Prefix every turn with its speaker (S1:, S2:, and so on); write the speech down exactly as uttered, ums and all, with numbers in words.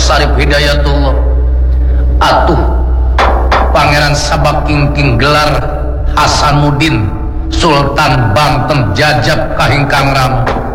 S1: Sarif Hidayatullah. Atuh Pangeran Sabak Kingking gelar Hasanuddin Sultan Banten jajab kahingkang Rama.